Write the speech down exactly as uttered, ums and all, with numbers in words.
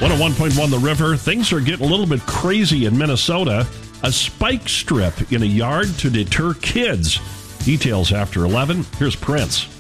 one oh one point one The River. Things are getting a little bit crazy in Minnesota. A spike strip in a yard to deter kids. Details after eleven. Here's Prince.